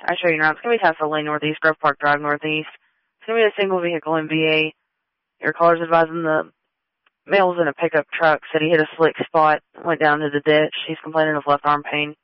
I show you now. It's going to be Tesla Lane Northeast, Grove Park Drive Northeast. It's going to be a single vehicle MVA. Your caller's advising the male's in a pickup truck, said he hit a slick spot, went down to the ditch. He's complaining of left arm pain.